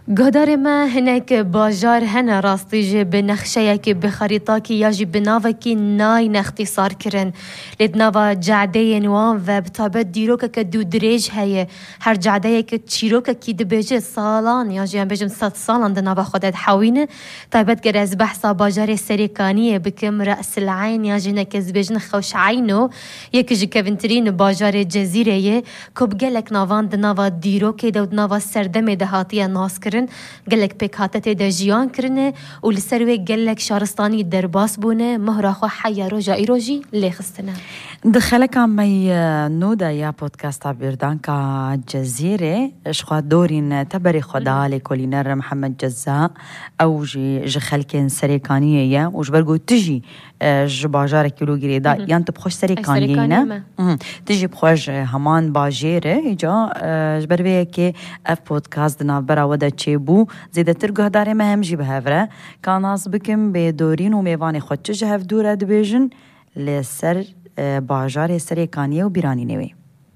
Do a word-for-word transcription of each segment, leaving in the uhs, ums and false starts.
گهدار ما هناك باجار هنا راستيجي بنخشيك بخريطاك ياجي بنافك ناين اختصار كرن لدنافا جعدين وان و بطابت ديروكا كدو دريج هاي هر جعديك تشيروكا كي دبيجي صالان ياجي هم بيجم ست صالان دنافا خودت حاوينه طابت جرز بحثا باجار سريكانية بكم رأس العين ياجي نكز بيجن خوش عينو يكجي كفنترين باجار جزيرة كوب جلك نافان دنافا ديروكي دو دنافا سردمي دهاتيا ناس كرن قالك بيك هاتتي دا جيان كرنه ولسروي قالك شارستاني درباس بونه مهراخو حيا روجا إيروجي اللي خستنا دخلك عمي نودا يا بودكاست عبيردانكا جزيرة شخوا دورين تبري خدا لكولينر محمد جزاء أو جي جخلكين سريكانية يا وجبرقو تجي جباجارة كيلو جريدا يان تبخوش سريكانية تجي بخوش همان باجيرة يجا جبرويه كي اف بودكاست دنا برا ودا تشيبو زيدا ترقو هداري مهم جي بهفرة كاناس بكم بدورين وميواني خود تجهف دورة دبيجن لسر باجار سريكانية وبيراني نوي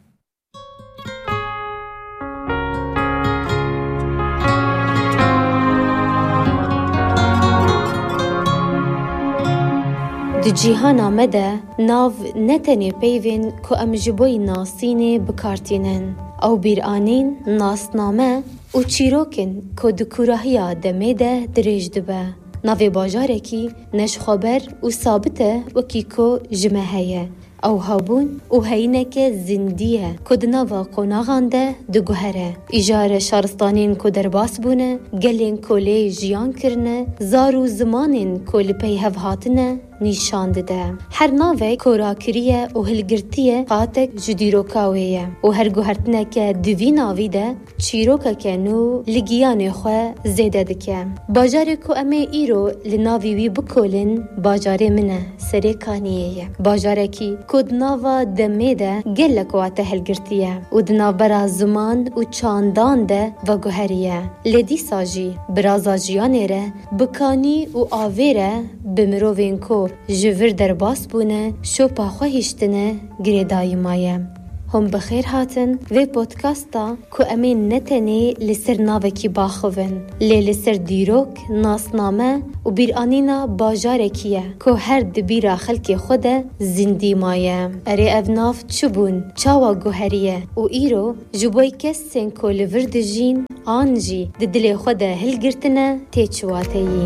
دو جيهانا مدى ناف نتني بيفين كو امجبوي ناسيني بكارتينن او بيرانين ناس نامه و چيروكن كو دكوراهيا دميده دريج دبه ناوی باجارکی نش خبر و ثابته و کیکو جمعه او هابون و هینک زندیه کد نوا قناغانده دگوهره ایجار شارستانین کو درباس بونه گلین کولی جیان کرنه زارو زمانین کول پی هفهاتنه نشان ده هر ناوی کوراکریه و هلگرتیه قاتک جدیروکاویه و هر گوهرتنه که دوی ناوی ده چیروکا که نو لگیان خواه زیده دکه باجاره کو امه ایرو لناوی وی بکولن باجاره منه سریکانیه باجاره کی کد ناوا دمه ده گلک واته هلگرتیه و دناو برا زمان و چاندان ده و گوهریه لدی ساجی برازاجیانه ره بکانی و آویره بمرووین کو جور در باس بونه شو پاخوه هشتنه گریدای مایه هم بخیر هاتن و پودکاستا کو امین نتنی لسر ناوکی باخوون لی لسر دیروک ناسنامه و بیرانینا باجارکیه کو هر دبیرا خلک خود زندی مایه اره اوناف چوبون چاوا گوهریه و ایرو جبوی کسین کو لورد جین آنجی ددل خود هلگرتنه تیچواتهی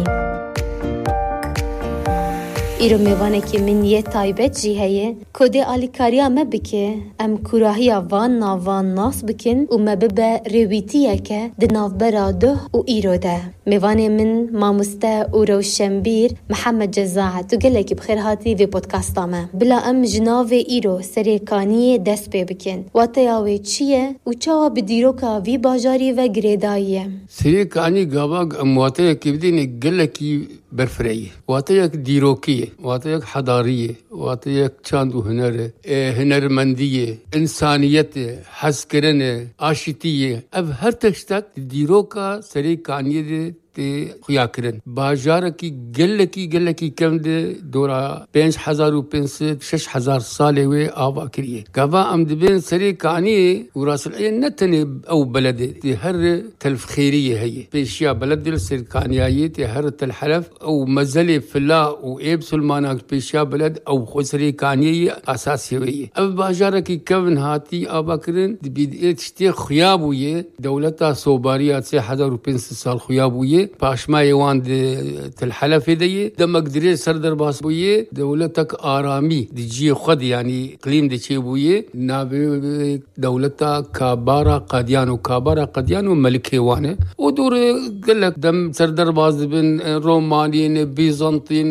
ایرو میوانه که من یه تایبت جی هیه کده آلیکاریا مبکه ام کوراهیا وان ناوان ناس بکن و مببه رویتیه که ده نافبرا ده و ایرو ده میوانه من مامسته و روشنبیر محمد جزاعه تو گله که بخیر هاتی و پودکاستامه بلا ام جناو ایرو سریکانی دست پی بکن و تیاوی چیه و چاوا بدیروکا وی باجاری و گریداییه سریکانی گابا امواته که بدین گله که برفرية واتيك ديروكية واتيك حضارية واتيك چاندو هنر هنر مندية إنسانية حسكرنة عاشتية أب هر تشتك ديروكا سريكانية تی خویا کرن باجار کی گل کی گل کی کم ده دورا پنج هزار و پنجصد شش هزار ساله و آوا کریه گوا ام دبین سری کانی وراس العين نتنی او بلد تی هر تلف خیریه هی پیشیا بلد دل سری کانیایی تی هر تل حلف او مزل فلا و ایب سلماناک پیشیا بلد او خو سری کانی اساسی وی اب باجار کی کم هاتی آوا کرن دبی تشتی خیابویه دولتا صوباریا سه هزار و پنجصد سال خیابویه پاشمای وان تل حلف دی دم قدري سردر باس بويه دولتك آرامی دجی خود یعنی اقلیم دچی بويه نابي دولتا کابارا قادیان و کابارا قادیان و ملک وانه و دور قالك دم سردر باز بن رومانيين بيزنطيين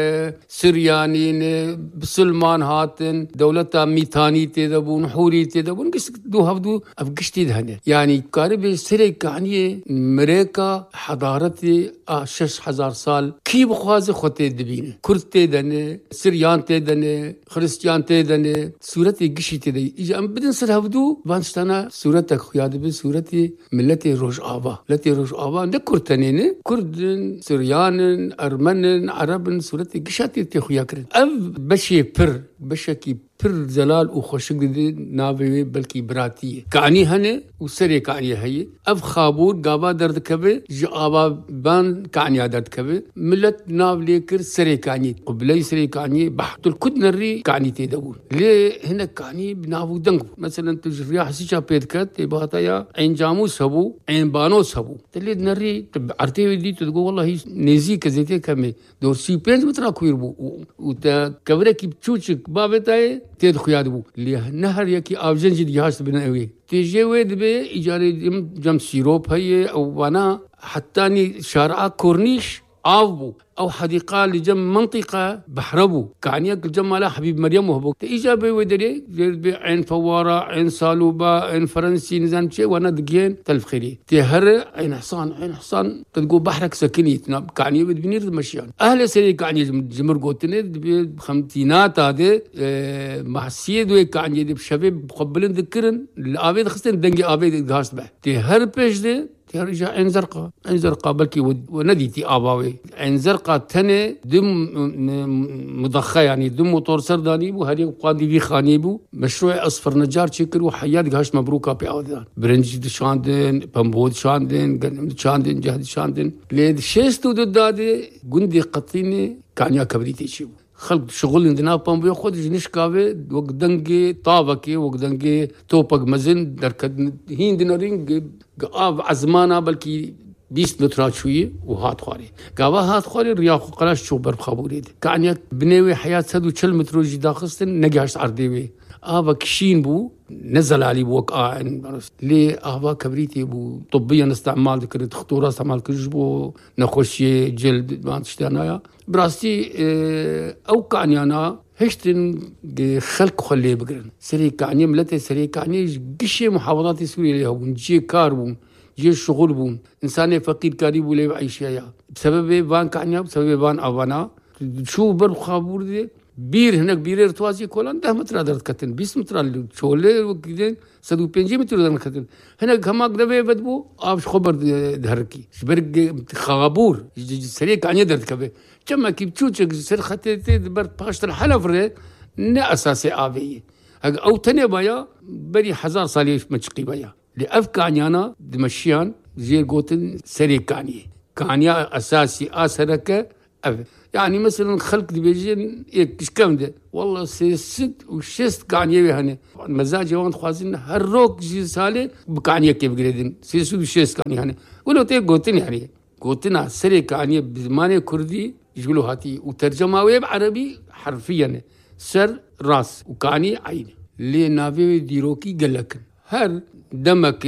سريانين بسلمان هاتن دولتا ميتاني تدبون حوري تدبون قش دو هفدو افقشتي دهنه يعني قارب سري كانيه مريكا حضارة شش هزار سال کی بخواز خودت دبینه کرد دنه سریان دنه خریستیان دنه صورت گشی تدی ایج ام بدن سر هفدو وانشتنا صورت خیاد به صورت ملت روج آوا ملت روج آوا نه کردنه نه کردن سریان ارمن عربن صورت گشاتی تی خویا کرد اف بشی پر بشکی پر زلال وخوشك دي ناوي بلكي براتية كعني هني وسري كعني هي أف خابور قابا درد كبه جابا بان كعني درد كبه ملت ناو ليكر سري كعني قبلي سري كعني بحث الكد نري كعني تدور ليه هنا كعني بناو دنق مثلا تجري حسيشا بيدكت يبغى عين جاموس هبو عين بانوس هبو تلي نري عرتي دي تقول والله هي نزي كزيتي كمي دور سي بينز مترا كوير بو وتا كبرك بتشوشك بابتاي تيد خياد بو اللي نهر يكي افجنج دي هاست بنوي تيجي ويد بي ايجاري جم سيروب هي او وانا حتاني شارع كورنيش آبو أو حديقة لجم منطقة بحربو كعنيك الجمالة حبيب مريم وهبو إيجابي ودري عين فوارة عين صالوبة عين فرنسي نزام شيء وانا دقين تلفخيري تهر عين حصان عين حصان تلقوا بحرك سكني تناب كعني بدبنير مشيان أهل سري كعني جمر قوتني بخمسينات هذا اه محسيد وي كعني بشباب بقبلن ذكرن الآبيد خستن دنجي آبيد غاست به تهر بيش ده ترجع عين زرقاء عين زرقاء بلكي ونديتي آباوي عين زرقاء تنه دم مضخة يعني دم موتور سرداني بو هري قاضي في خاني بو مشروع أصفر نجار شكر وحيات قاش مبروكة بيعودان برنج شاندن بامبود شاندن قلم شاندن جهد شاندن ليد شيستو دادي قندي قطيني كان يا كبريتي شيء خلق شغل عندنا بامبو خود جنش كافي وقت دنجي طابكي وقت دنجي توبق مزن دركد هين دينارين قاب عزمانا بلكي بيست مترات شوية وهات خاري قابا هات خاري رياخو قلاش شو بربخابوريد كعني بنوي حياة سدو شل مترو جدا خستن نجاش عرديوي آبا كشين بو نزل علي بوك آعن ليه آبا كبريتي بو طبيا استعمال ذكرت خطورة استعمال كجبو نخوشي جلد ما تشتانايا براستي اه أو كعني أنا هشتن خلق خليه بقرن سري كعني ملتي سري كعني قشي محافظات سوريا ليها بون جي كار بون جي شغل بون إنسان فقير كاري بو ليه بعيشيا بسبب بان كعني بسبب بان أبانا شو برخابور دي بير هناك بير ارتوازي كولان ده متر درت كتن بيس متر شولة وكذا سدو بينجي متر درت كتن هناك هماك دبي بدبو آبش خبر دهركي شبرق خابور سريع كعني درت كبه كما كي بتشوتك سر خطيتي برت باشت الحلف ري نا أساسي آبية أو تاني بايا بري حزار صالي مشقي بايا لأف كعنيانا دمشيان زي قوتن سريع كعني كعنيا أساسي آسرك أف يعني مثلا خلق دبيجين إيش كم ده والله سيست وشست كعنيه هني مزاج يوان خوازين هالروك جي سالي بكعنيه كيف قريدين سيست وشست كعنيه هني ولو تي قوتين يعني قوتنا سري كعنيه بزمان كردي يقولوا هاتي وترجمة ويب عربي حرفيا سر راس وكعني عين لي نافي ديروكي قلكن هر دمك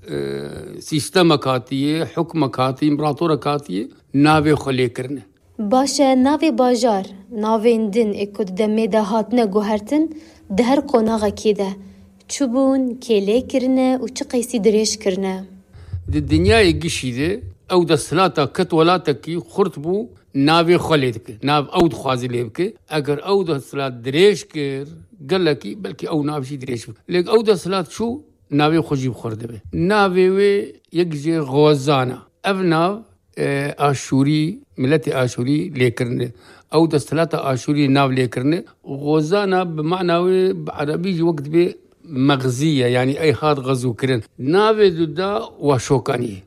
اه سيستمك هاتيه حكمك هاتيه امبراطورك هاتيه نافي خليه كرنه باشه ناوی باجار ناوین دن اکود دمه ده هاتنه گوهرتن ده هر قناغه که ده چوبون کلی کرنه و چه قیسی دریش کرنه ده دنیای گشی ده او ده سلاتا کت ولاتا کی خورت بو ناوی خلید که ناو او ده خوازی لیب که اگر او ده سلات دریش کر گله کی بلکه او ناوشی دریش بک لیک او ده سلات شو ناوی خوشی بخورده به ناوی وی یک جه غوزانه او ناو آشوری ملت آشوری لیکرنه او دستلاتا آشوری ناو لیکرنه غوزانا بمعنى بعربي وقت به مغزية يعني أي هاد غزو كرن ناوي دودا وشوكانية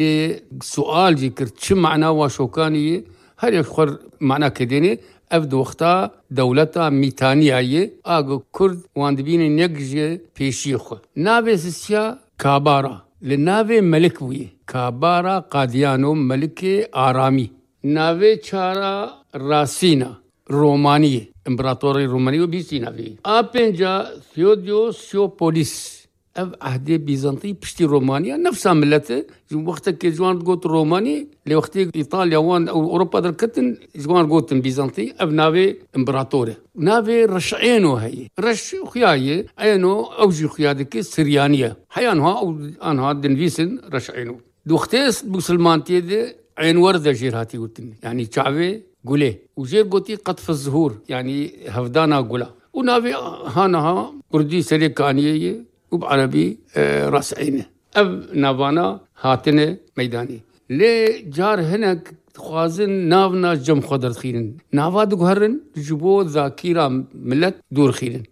لسؤال جيكر شو معنى وشوكانية هل يخور معنى كديني أفد وقتا دولتا ميتانية آغو كرد واندبين نيجي بيشيخو ناوي سيسيا كابارا لناوي ملك وي كابارا قاديانو ملك آرامي ناوي چارا راسينا رومانية امبراطوري رومانية بيسي ناوي آبنجا ثيوديو سيوبوليس اف عهدي بيزنطي بشتي رومانيا نفسها ملته وقت كي جوان قوت روماني لوقت ايطاليا وان او اوروبا دركتن جوان قوت بيزنطي اف نافي امبراطوري نافي رشعينو هي رش خيايه عينو اوجي خيادك سريانيه حيانها او انها دنفيسن رشعينو دوختيس مسلمانتي دي عين ورده جيراتي قلتني يعني شعبي قولي وجير قوتي قطف الزهور يعني هفدانا قولا ونافي هانها كردي سريكانيه وبعربي راس عينه أب نافانا هاتنه ميداني لي جار هناك خوازن نافنا جم خضر خيرن نافا دقهرن جبو ذاكيرا ملت دور خيرن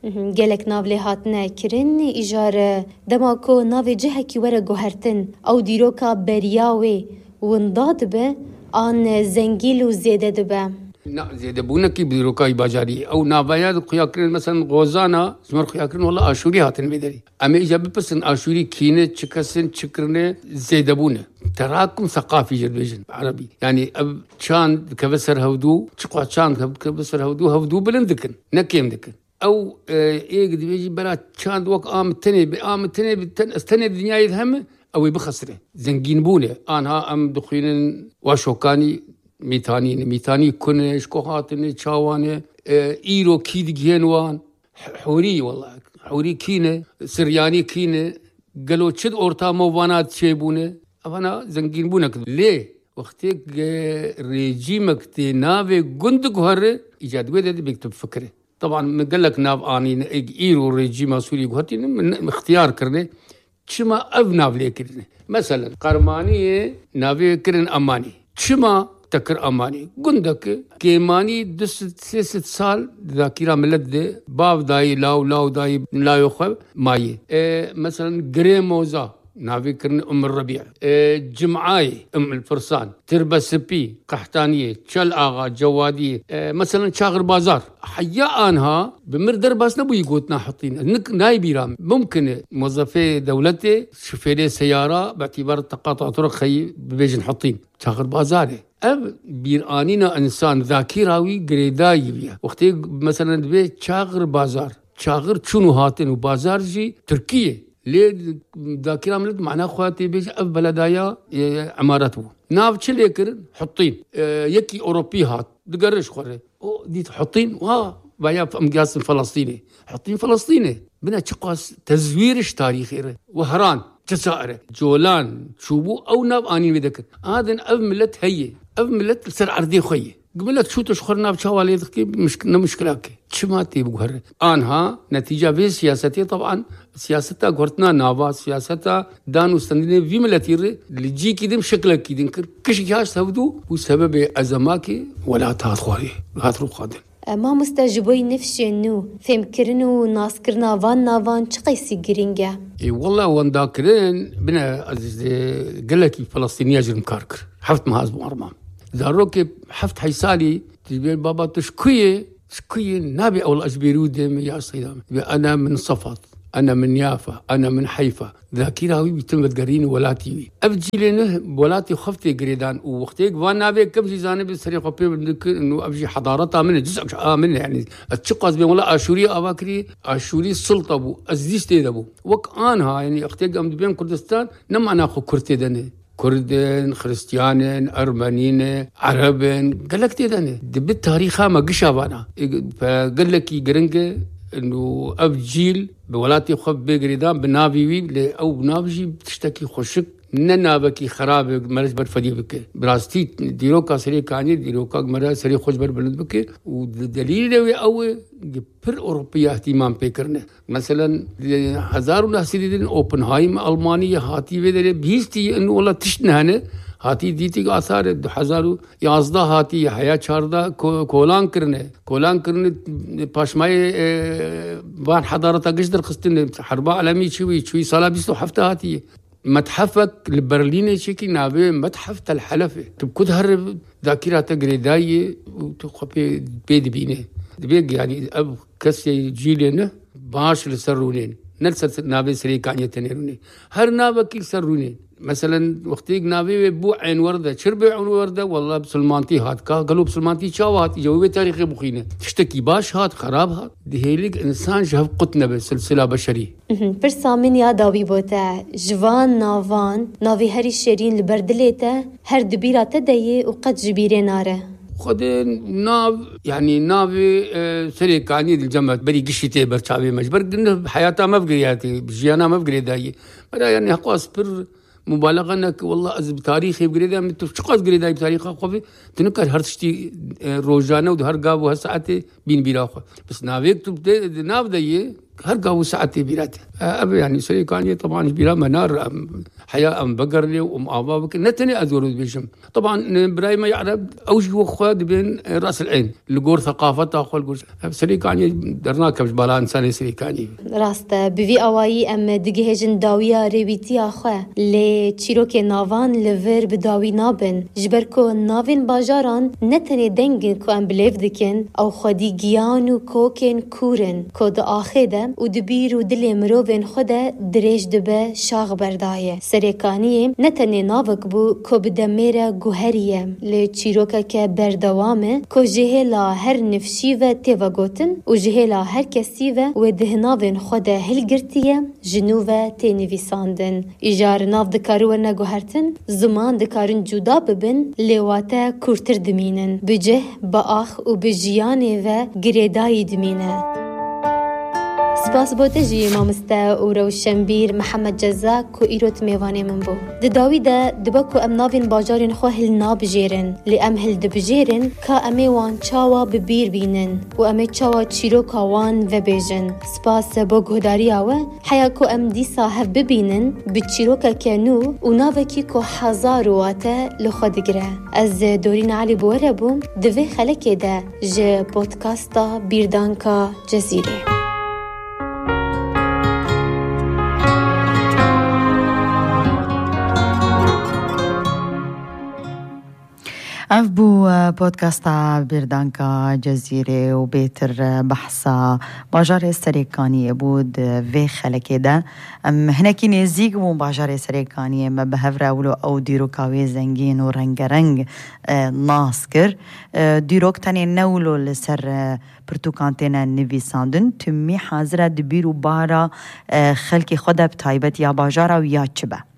گلک ناو لحاتنه کرن ایجار دماکو ناو جهه کی وره گوهرتن او دیروکا بریاوی ونداد به آن زنگیل و زیده دبه نا زيادة بونكي بيروكاي باجاري أو نابايات خياكرين مثلا غوزانا زمر خياكرين والله آشوري هاتن بدري أما إجابة بسن آشوري كينة تشكسن تشكرنة زيادة بونه تراكم ثقافي جربيجن عربي يعني أب شان كبسر هودو تشقوا شان كبسر هودو هودو بلندكن نكيم دكن أو إيه قد بيجي بلا شان وق آم التاني بآم التاني بتن استنى الدنيا يذهم أو يبخسره زنجين بونه أنا أم دخين واشوكاني ميتاني ميتاني كنش كوهاتني شاوانه ايرو كيد جينوان حوري والله حوري كينه سرياني كينه قالوا تشد اورتا موانات شيبونه افانا زنجين بونك ليه وقتك ريجيمك تي نافي قندق هر ايجاد ويدا بيكتب فكره طبعا قال لك ناف اني ايرو ريجيم سوري غوتي من اختيار كرني شما اف ناف ليه كرني مثلا قرمانيه نافي كرن اماني شما تكر أماني قندك كيماني دس ست سال ذاكرة ملد باب داي لاو لاو داي لا يخب ماي إيه مثلا قريموزا نافي كرن أم الربيع إيه جمعاي أم الفرسان تربة سبي قحطانية تشل آغا جوادية إيه مثلا شاغر بازار حيا آنها بمردر باس نبو يقوتنا حطين نك ناي بيرام ممكن موظفي دولتي شوفيري سيارة باعتبار تقاطع طرق خي ببيجن حطين شاغر بازاري اب بيرانينا انسان ذاكراوي غريداي بيا وقتي مثلا بي شاغر بازار شاغر شنو هاتن وبازار جي تركيا ليه ذاكرة ملد معناه خواتي بيج اف بلدايا عمارته ناف تشليكر حطين يكي اوروبي هات دقرش خوري او دي حطين وا بايا مقاس فلسطيني حطين فلسطيني بنا تشقاس تزويرش تاريخي وهران جزائر جولان شوبو او ناب اني بذكر هذا اف ملت هي اف ملت سر عردي خويه قبلت شو تشخرنا بشوالي ذكي مشكله مشكلاك شماتي بغر انها نتيجه في سياستي طبعا سياستها غورتنا نافا سياستها دانو استندين في ملتير اللي جي كده شكلك كده كش جاش سودو وسبب ازماكي ولا تاخوري هاترو قادم ما مستجبوي نفسي انه فهم كرنو ناس كرنا فان نافان شقيسي جرينجا اي والله وان داكرين بنا قال لك فلسطينيه جرم كاركر حفت مهاز بمرمام زاروك حفت حيسالي تجيب بابا تشكيه تشكيه نبي اول اجبيرودم يا صيدام انا من صفات أنا من يافا أنا من حيفا ذاكراوي بيتم تقرين ولاتي أبجي لنا ولاتي خفتي قريدان ووقتيك وانا بي كم شي زاني بسري قبي بنذكر إنه أبجي حضارتها منه جزء آمن يعني أتشقص بين ولا أشوري أباكري أشوري السلطة بو أزديش تيدبو وك آنها يعني أختيك أمد بين كردستان نما ناخو كرتي دني كردين خريستيانين أرمنيين عربين قال لك تيدني دبت تاريخها ما قشابانا فقال لك يقرنك انه اب جيل بولاتي خب بقريدان بنافيوي او بنافجي بتشتكي خشك ننابكي خراب مرج برفدي بك براستي ديروكا سري كاني ديروكا مرا سري خوش بر بلند بك ودليل او بر اوروبيه اهتمام بكرنا مثلا هزارو ناسيدين اوبنهايم المانيا هاتي ودري بيستي انه والله تشنهنه هاتي ديتي آثار دو هزارو یازده هاتی حیا چارده کولان کرنه کولان کرنه پاشمای بان حضارتا قشدر قستن حرب عالمي شوي شوي سالا بيستو حفته هاتي متحفك لبرلين شكي نابي متحف الحلفة تبكد هرب ذاكرة تقريداية وتقبي بيد بينه بيق يعني أب كسي جيلنا باش لسرونين نلسل نابي سري كانية تنيروني هر نابكي سرونين مثلا وقتيك نابي بو عين وردة شرب عين وردة والله بسلمانتي هات كا قالوا بسلمانتي شاو هات جوابي تاريخي بخينة تشتكي باش هات خراب هات دهيلك إنسان جهب قطنا بسلسلة بشرية برسا من ياداوي بوتا جوان نافان نافي هري الشيرين لبردليته هر دبيرة تدايه وقد جبيري ناره خدين ناف يعني نافي اه سري كاني الجماعة بري قشتي برشابي مجبر قلنا حياتها ما بقرياتي بجيانا ما بقري داي مرا يعني حقاس بر مبالغة انك والله از بتاريخي بقريدا متو شقاس قريدا بتاريخها خوفي تنكر هرتشتي روجانا ودهر قاب وهالساعتي بين بيراخو بس نافيك تبدا ناف داي هرقا وساعتي بيراته أبي يعني سريكانية طبعا بيرا منار حياة أم بقرلي وأم أبابك نتني أزور بيشم طبعا براي ما يعرف أوجه وخواد بين رأس العين لقور ثقافته أخوال قرص سريكانية درنا كمش بالا إنساني سريكانية راسته بفي أوايي أم دقيهجن داوية ريبيتي أخوة لي تشيروكي نافان لفر بداوي نابن جبركو نافين باجاران نتني دنگن كو أم بليف دكن أو خودي جيانو كوكن كورن كو دا آخده و دبير و دل مروفن خوده دريج دبه شاغ بردايه سريكانيه نتني نافك بو كو بدميره گوهريه لي چيروكا كه بردوامه كو جهلا هر نفشيوه تيوه گوتن و جهلا هر كسيوه و دهنافن خوده هلگرتيه جنوه تينيويساندن اجار ناف دكاروه نگوهرتن زمان دكارن جودا ببن لواته كورتر دمينن بجه باخ و بجيانه و گريداي دمينه سپاس بوتجی مامستا و روشنبیر محمد جزا کو ایروت میوانه من بو دداوی ده دبکو ام ناوین باجارین خو هل ناب جیرن لی ام هل دبجیرن که امی وان چاوا ببیر بینن و امی چاوا چیرو کاوان و بیجن سپاس با گهداری آوه حیا کو ام دی صاحب ببینن بچیرو که کنو و ناوکی کو هزار واته لخودگره از دورین علی بوره بوم دوی خلکه ده جه پودکاستا بیردانکا جزیره اف بو بودكاستا بيردانكا جزيرة وبيتر بحثا باجار سريكانية بود في خلقه ده هناكي نزيق بو باجار سريكانية ما بهفرا ولو او ديرو كاوي زنگين و رنگ رنگ ناسكر ديروك تاني نولو لسر برتوكانتنا نويساندن تمي حاضرة دبيرو بارا خلقي خودا بتايبت يا باجارا ويا چبه